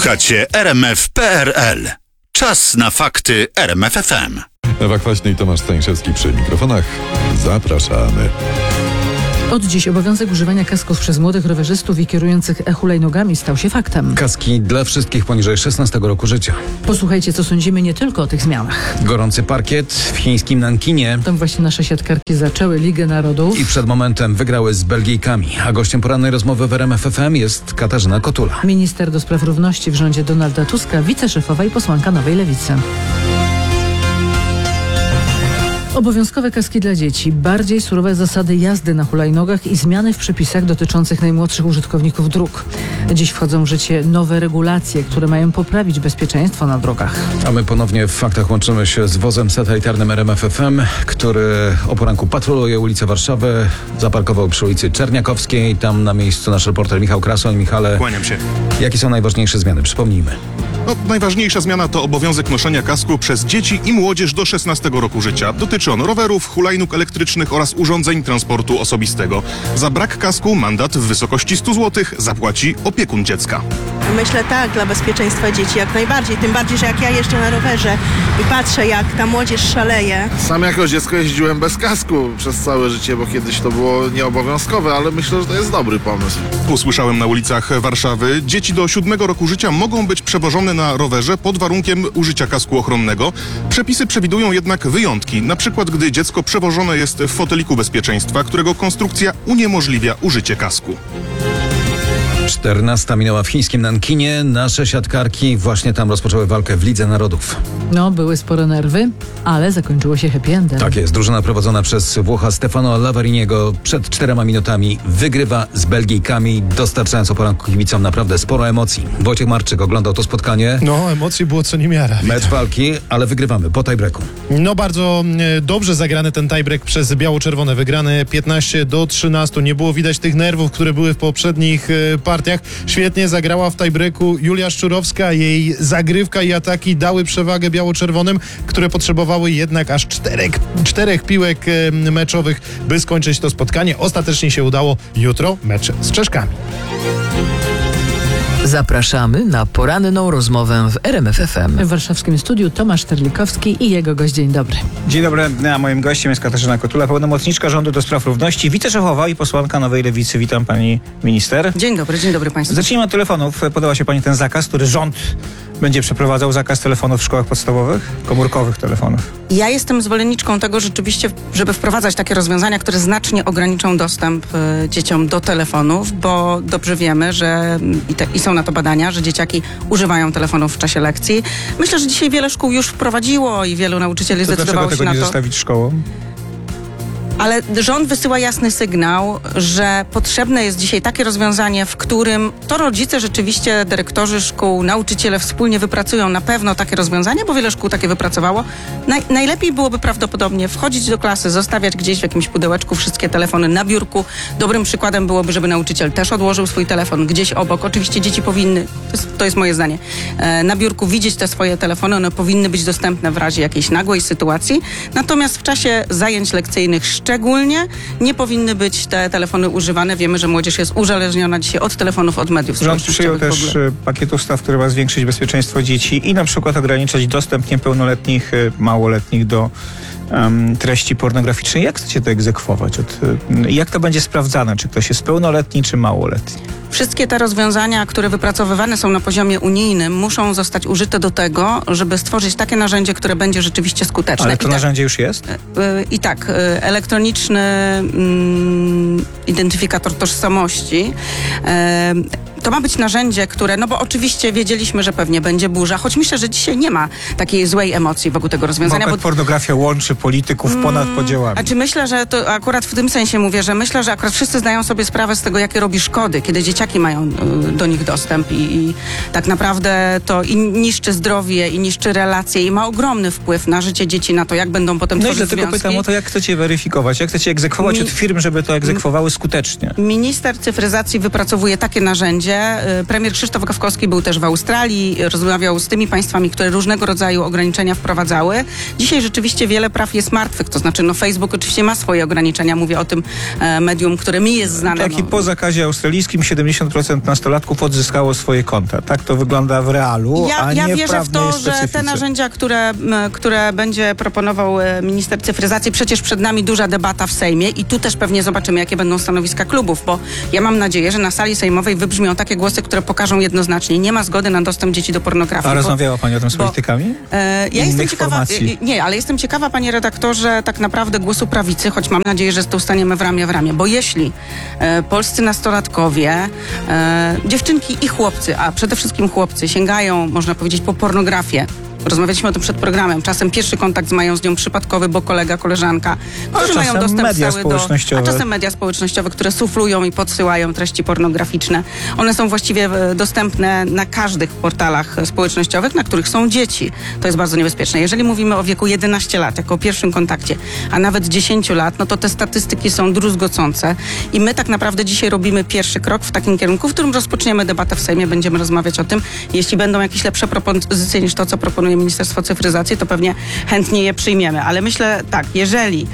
Słuchacie RMF.pl. Czas na fakty RMF FM. Ewa Kwaśny i Tomasz Stańszewski przy mikrofonach. Zapraszamy. Od dziś obowiązek używania kasków przez młodych rowerzystów i kierujących hulajnogami stał się faktem. Kaski dla wszystkich poniżej 16 roku życia. Posłuchajcie, co sądzimy nie tylko o tych zmianach. Gorący parkiet w chińskim Nankinie. Tam właśnie nasze siatkarki zaczęły Ligę Narodów. I przed momentem wygrały z Belgijkami. A gościem porannej rozmowy w RMF FM jest Katarzyna Kotula. Minister do spraw równości w rządzie Donalda Tuska, wiceszefowa i posłanka Nowej Lewicy. Obowiązkowe kaski dla dzieci, bardziej surowe zasady jazdy na hulajnogach i zmiany w przepisach dotyczących najmłodszych użytkowników dróg. Dziś wchodzą w życie nowe regulacje, które mają poprawić bezpieczeństwo na drogach. A my ponownie w faktach łączymy się z wozem satelitarnym RMF FM, który o poranku patroluje ulicę Warszawy. Zaparkował przy ulicy Czerniakowskiej. Tam na miejscu nasz reporter Michał Krasoń. Michale, Kłaniam się. jakie są najważniejsze zmiany? Przypomnijmy. Najważniejsza zmiana to obowiązek noszenia kasku przez dzieci i młodzież do 16 roku życia. Dotyczy on rowerów, hulajnóg elektrycznych oraz urządzeń transportu osobistego. Za brak kasku mandat w wysokości 100 zł zapłaci opiekun dziecka. Myślę tak, dla bezpieczeństwa dzieci jak najbardziej. Tym bardziej, że jak ja jeżdżę na rowerze i patrzę, jak ta młodzież szaleje. Sam jako dziecko jeździłem bez kasku przez całe życie, bo kiedyś to było nieobowiązkowe, ale myślę, że to jest dobry pomysł. Usłyszałem na ulicach Warszawy. Dzieci do 7 roku życia mogą być przewożone na rowerze pod warunkiem użycia kasku ochronnego. Przepisy przewidują jednak wyjątki. Na przykład, gdy dziecko przewożone jest w foteliku bezpieczeństwa, którego konstrukcja uniemożliwia użycie kasku. 14 minęła w chińskim Nankinie. Nasze siatkarki właśnie tam rozpoczęły walkę w Lidze Narodów. No, były spore nerwy, ale zakończyło się happy endem. Tak jest. Drużyna prowadzona przez Włocha Stefano Lavariniego przed 4 minutami wygrywa z Belgijkami, dostarczając o poranku kibicom naprawdę sporo emocji. Wojciech Marczyk oglądał to spotkanie. No, emocji było co niemiara. Mecz walki, ale wygrywamy po tiebreaku. No, bardzo dobrze zagrany ten tiebreak przez biało-czerwone. Wygrany 15-13. Nie było widać tych nerwów, które były w poprzednich partiach. Świetnie zagrała w tiebreaku Julia Szczurowska. Jej zagrywka i ataki dały przewagę biało-czerwonym, które potrzebowały jednak aż czterech piłek meczowych, by skończyć to spotkanie. Ostatecznie się udało. Jutro mecz z Czeszkami. Zapraszamy na poranną rozmowę w RMF FM. W warszawskim studiu Tomasz Terlikowski i jego gość. Dzień dobry. Dzień dobry, a moim gościem jest Katarzyna Kotula, pełnomocniczka rządu do spraw równości, wiceszefowa i posłanka Nowej Lewicy. Witam pani minister. Dzień dobry państwu. Zacznijmy od telefonów. Podała się pani ten zakaz, który rząd będzie przeprowadzał, zakaz telefonów w szkołach podstawowych, komórkowych telefonów. Ja jestem zwolenniczką tego rzeczywiście, żeby wprowadzać takie rozwiązania, które znacznie ograniczą dostęp dzieciom do telefonów, bo dobrze wiemy, że i są na to badania, że dzieciaki używają telefonów w czasie lekcji. Myślę, że dzisiaj wiele szkół już wprowadziło i wielu nauczycieli zdecydowało się na to. Dlaczego tego nie zostawić szkołom? Ale rząd wysyła jasny sygnał, że potrzebne jest dzisiaj takie rozwiązanie, w którym to rodzice rzeczywiście, dyrektorzy szkół, nauczyciele wspólnie wypracują na pewno takie rozwiązanie, bo wiele szkół takie wypracowało. Najlepiej byłoby prawdopodobnie wchodzić do klasy, zostawiać gdzieś w jakimś pudełeczku wszystkie telefony na biurku. Dobrym przykładem byłoby, żeby nauczyciel też odłożył swój telefon gdzieś obok. Oczywiście dzieci powinny, to jest moje zdanie, na biurku widzieć te swoje telefony. One powinny być dostępne w razie jakiejś nagłej sytuacji. Natomiast w czasie zajęć lekcyjnych szczególnie nie powinny być te telefony używane. Wiemy, że młodzież jest uzależniona dzisiaj od telefonów, od mediów Rząd społecznościowych. przyjął też pakiet ustaw, który ma zwiększyć bezpieczeństwo dzieci i na przykład ograniczać dostęp niepełnoletnich, małoletnich do treści pornograficznej. Jak chcecie to egzekwować? Jak to będzie sprawdzane? Czy ktoś jest pełnoletni, czy małoletni? Wszystkie te rozwiązania, które wypracowywane są na poziomie unijnym, muszą zostać użyte do tego, żeby stworzyć takie narzędzie, które będzie rzeczywiście skuteczne. Ale to narzędzie już jest? Elektroniczny identyfikator tożsamości. To ma być narzędzie, które, no bo oczywiście wiedzieliśmy, że pewnie będzie burza, choć myślę, że dzisiaj nie ma takiej złej emocji wokół tego rozwiązania. Bo pornografia łączy polityków ponad podziałami. Znaczy myślę, że to akurat w tym sensie mówię, że myślę, że akurat wszyscy zdają sobie sprawę z tego, jakie robi szkody, kiedy dzieciaki mają do nich dostęp i tak naprawdę to i niszczy zdrowie, i niszczy relacje i ma ogromny wpływ na życie dzieci, na to, jak będą potem tworzyć związki. Dlatego pytam o to, jak chcecie weryfikować, jak chcecie egzekwować od firm, żeby to egzekwowały skutecznie. Minister cyfryzacji wypracowuje takie narzędzie, gdzie premier Krzysztof Gawkowski był też w Australii, rozmawiał z tymi państwami, które różnego rodzaju ograniczenia wprowadzały. Dzisiaj rzeczywiście wiele praw jest martwych, to znaczy Facebook oczywiście ma swoje ograniczenia, mówię o tym medium, które mi jest znane. Tak, i po zakazie australijskim 70% nastolatków odzyskało swoje konta. Tak to wygląda w realu, a nie ja w wierzę w prawnej to, że specyfice. te narzędzia, które będzie proponował minister cyfryzacji, przecież przed nami duża debata w Sejmie i tu też pewnie zobaczymy, jakie będą stanowiska klubów, bo ja mam nadzieję, że na sali sejmowej wybrzmią takie głosy, które pokażą jednoznacznie, nie ma zgody na dostęp dzieci do pornografii. A rozmawiała pani o tym z politykami? Ja jestem ciekawa, formacji? nie, ale jestem ciekawa, panie redaktorze, tak naprawdę głosu prawicy, choć mam nadzieję, że tu staniemy w ramię, bo jeśli polscy nastolatkowie, dziewczynki i chłopcy, a przede wszystkim chłopcy sięgają, można powiedzieć, po pornografię. Rozmawialiśmy o tym przed programem. Czasem pierwszy kontakt mają z nią przypadkowy, bo kolega, koleżanka, którzy mają dostęp media stały społecznościowe. a czasem media społecznościowe, które suflują i podsyłają treści pornograficzne. One są właściwie dostępne na każdych portalach społecznościowych, na których są dzieci. To jest bardzo niebezpieczne. Jeżeli mówimy o wieku 11 lat, jako o pierwszym kontakcie, a nawet 10 lat, no to te statystyki są druzgocące i my tak naprawdę dzisiaj robimy pierwszy krok w takim kierunku, w którym rozpoczniemy debatę w Sejmie, będziemy rozmawiać o tym. Jeśli będą jakieś lepsze propozycje niż to, co proponuje Ministerstwo Cyfryzacji, to pewnie chętnie je przyjmiemy. Ale myślę tak, jeżeli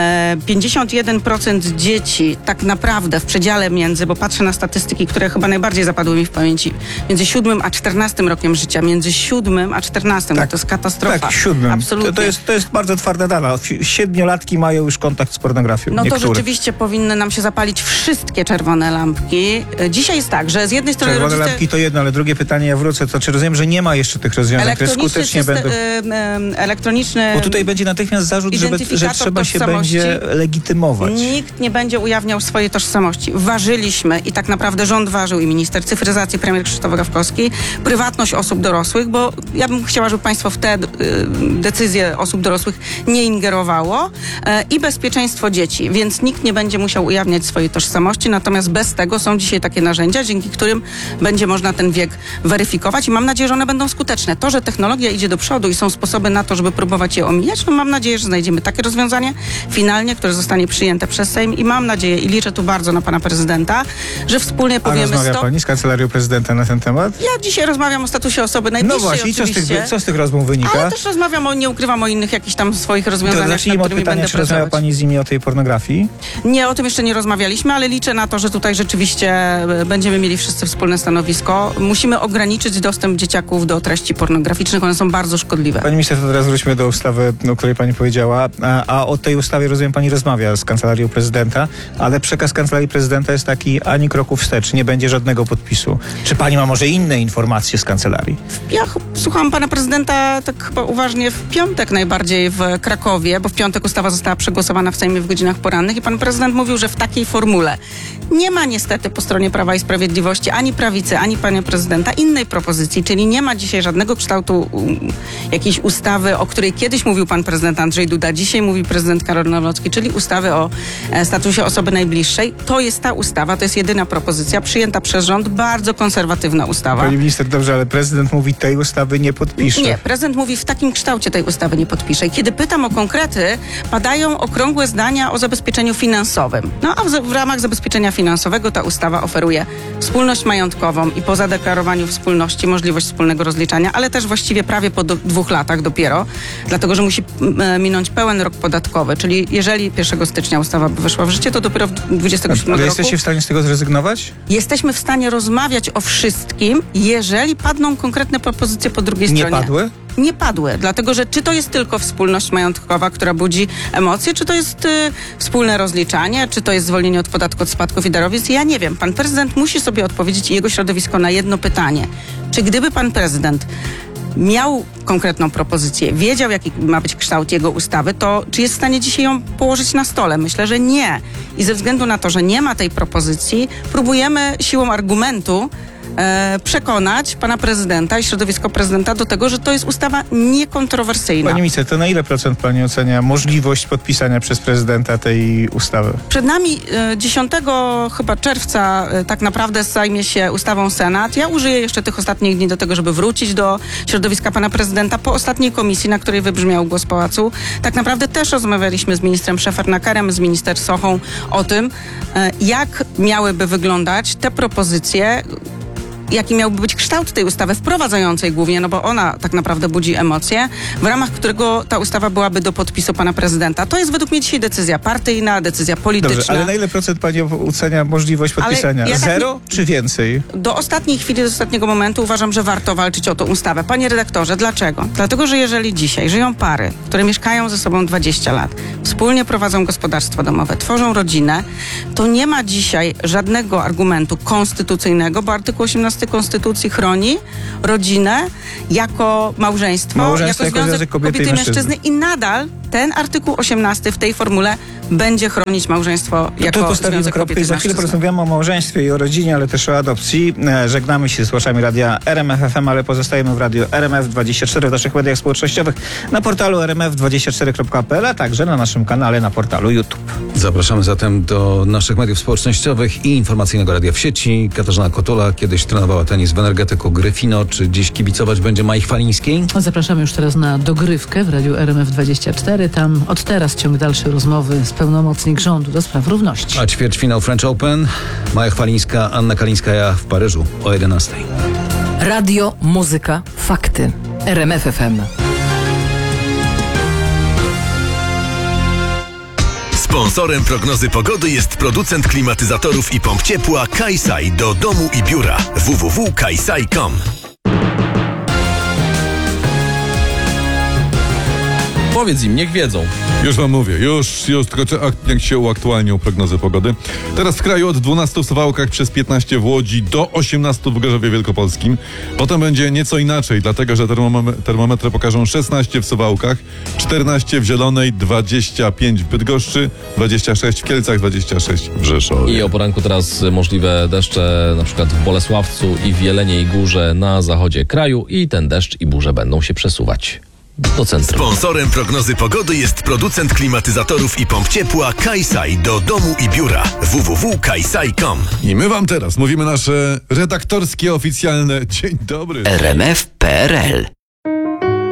51% dzieci tak naprawdę w przedziale bo patrzę na statystyki, które chyba najbardziej zapadły mi w pamięci, między 7 a 14 rokiem życia, między 7 a 14, Tak, to jest katastrofa. Tak, 7. Absolutnie. To jest bardzo twarda dana. 7-latki mają już kontakt z pornografią. No niektóre. to rzeczywiście powinny nam się zapalić wszystkie czerwone lampki. Dzisiaj jest tak, że z jednej strony Czerwone rodzice... lampki to jedno, ale drugie pytanie, ja wrócę, to czy rozumiem, że nie ma jeszcze tych rozwiązań, które skutecznie będą... Elektroniczny... Bo tutaj będzie natychmiast zarzut, że identyfikator trzeba się tożsamości. będzie legitymować. Nikt nie będzie ujawniał swojej tożsamości. Ważyliśmy i tak naprawdę rząd ważył i minister cyfryzacji, premier Krzysztof Gawkowski, prywatność osób dorosłych, bo ja bym chciała, żeby państwo w te decyzje osób dorosłych nie ingerowało i bezpieczeństwo dzieci, więc nikt nie będzie musiał ujawniać swojej tożsamości, natomiast bez tego są dzisiaj takie narzędzia, dzięki którym będzie można ten wiek weryfikować i mam nadzieję, że one będą skuteczne. To, że technologia idzie do przodu i są sposoby na to, żeby próbować je omijać, no mam nadzieję, że znajdziemy takie rozwiązanie finalnie, które zostanie przyjęte przez Sejm i mam nadzieję i liczę tu bardzo na pana prezydenta, że wspólnie A powiemy rozmawia stop. pani z kancelarią prezydenta na ten temat? Ja dzisiaj rozmawiam o statusie osoby najbliższej. No właśnie, oczywiście, co z tych rozmów wynika? ale też rozmawiam nie ukrywam o innych jakichś tam swoich To rozwiązaniach, nad zacznijmy od którymi pytania, będę czy rozmawia pracować. pani z nimi o tej pornografii? Nie, o tym jeszcze nie rozmawialiśmy, ale liczę na to, że tutaj rzeczywiście będziemy mieli wszyscy wspólne stanowisko. Musimy ograniczyć dostęp dzieciaków do treści pornograficznych, one są bardzo szkodliwe. Pani minister, to teraz wróćmy do ustawy, o której pani powiedziała, a o tej ustawie, rozumiem, pani rozmawia z kancelarią prezydenta, ale przekaz kancelarii prezydenta jest taki, ani kroku wstecz, nie będzie żadnego podpisu. Czy pani ma może inne informacje z kancelarii? Ja słuchałam pana prezydenta tak chyba uważnie w piątek najbardziej w Krakowie, bo w piątek ustawa została przegłosowana w Sejmie w godzinach porannych i pan prezydent mówił, że w takiej formule nie ma niestety po stronie Prawa i Sprawiedliwości ani prawicy, ani pana prezydenta innej propozycji, czyli nie ma dzisiaj żadnego kształtu jakiejś ustawy, o której kiedyś mówił pan prezydent Andrzej Duda, dzisiaj mówi prezydent Karol Nawrocki, czyli ustawy o statusie osoby najbliższej. To jest ta ustawa, to jest jedyna propozycja przyjęta przez rząd, bardzo konserwatywna ustawa. Pani minister, dobrze, ale prezydent mówi, tej ustawy nie podpisze. Nie, prezydent mówi, w takim kształcie tej ustawy nie podpisze. I kiedy pytam o konkrety, padają okrągłe zdania o zabezpieczeniu finansowym. No a w ramach zabezpieczenia finansowego ta ustawa oferuje wspólność majątkową i po zadeklarowaniu wspólności możliwość wspólnego rozliczania, ale też właściwie prawie po 2 latach dopiero, dlatego że musi minąć pełen rok podatkowy, czyli jeżeli 1 stycznia ustawa by weszła w życie, to dopiero w 27 Ale roku. jesteście w stanie z tego zrezygnować? Jesteśmy w stanie rozmawiać o wszystkim, jeżeli padną konkretne propozycje po drugiej Nie stronie. padły? Nie padły, dlatego że czy to jest tylko wspólność majątkowa, która budzi emocje, czy to jest wspólne rozliczanie, czy to jest zwolnienie od podatku od spadków i darowizn, ja nie wiem. Pan prezydent musi sobie odpowiedzieć i jego środowisko na jedno pytanie. Czy gdyby pan prezydent miał konkretną propozycję, wiedział, jaki ma być kształt jego ustawy, to czy jest w stanie dzisiaj ją położyć na stole? Myślę, że nie. I ze względu na to, że nie ma tej propozycji, próbujemy siłą argumentu przekonać pana prezydenta i środowisko prezydenta do tego, że to jest ustawa niekontrowersyjna. Pani minister, to na ile procent pani ocenia możliwość podpisania przez prezydenta tej ustawy? Przed nami 10 chyba czerwca tak naprawdę zajmie się ustawą Senat. Ja użyję jeszcze tych ostatnich dni do tego, żeby wrócić do środowiska pana prezydenta. Po ostatniej komisji, na której wybrzmiał głos pałacu, tak naprawdę też rozmawialiśmy z ministrem Szefernakerem, z minister Sochą o tym, jak miałyby wyglądać te propozycje, jaki miałby być kształt tej ustawy wprowadzającej głównie, no bo ona tak naprawdę budzi emocje, w ramach którego ta ustawa byłaby do podpisu pana prezydenta. To jest według mnie dzisiaj decyzja partyjna, decyzja polityczna. Dobrze, ale na ile procent pani ocenia możliwość podpisania? ja tak 0 czy więcej? Do ostatniej chwili, do ostatniego momentu uważam, że warto walczyć o tę ustawę. Panie redaktorze, dlaczego? Dlatego, że jeżeli dzisiaj żyją pary, które mieszkają ze sobą 20 lat, wspólnie prowadzą gospodarstwo domowe, tworzą rodzinę, to nie ma dzisiaj żadnego argumentu konstytucyjnego, bo artykuł 18 Konstytucji chroni rodzinę jako małżeństwo jako związek kobiety i mężczyzny i nadal ten artykuł 18 w tej formule będzie chronić małżeństwo jako związek kobiety i za chwilę mężczyzny. porozmawiamy o małżeństwie i o rodzinie, ale też o adopcji. Żegnamy się z słuchaczami radia RMF FM, ale pozostajemy w radiu RMF24 w naszych mediach społecznościowych, na portalu rmf24.pl, a także na naszym kanale na portalu YouTube. Zapraszamy zatem do naszych mediów społecznościowych i informacyjnego radia w sieci. Katarzyna Kotula kiedyś trenowała tenis w Energetyku Gryfino. Czy dziś kibicować będzie Mai Chwalińskiej? Zapraszamy już teraz na dogrywkę w radiu RMF24. Tam od teraz ciąg dalszy rozmowy z pełnomocnik rządu do spraw równości. A ćwierćfinał French Open. Maja Chwalińska, Anna Kalińskaja w Paryżu o 11:00. Radio, muzyka, fakty. RMF FM. Sponsorem prognozy pogody jest producent klimatyzatorów i pomp ciepła Kaisai do domu i biura. www.kaisai.com. Powiedz im, niech wiedzą. Już wam mówię, już tylko jak się uaktualnią prognozy pogody. Teraz w kraju od 12 w Suwałkach, przez 15 w Łodzi, do 18 w Gorzowie Wielkopolskim. Potem będzie nieco inaczej, dlatego że termometry pokażą 16 w Suwałkach, 14 w Zielonej, 25 w Bydgoszczy, 26 w Kielcach, 26 w Rzeszowie. I o poranku teraz możliwe deszcze na przykład w Bolesławcu i w Jeleniej Górze na zachodzie kraju i ten deszcz i burze będą się przesuwać do centrum. Sponsorem prognozy pogody jest producent klimatyzatorów i pomp ciepła Kaisai do domu i biura. www.kaisai.com. I my wam teraz mówimy nasze redaktorskie, oficjalne dzień dobry. RMF.pl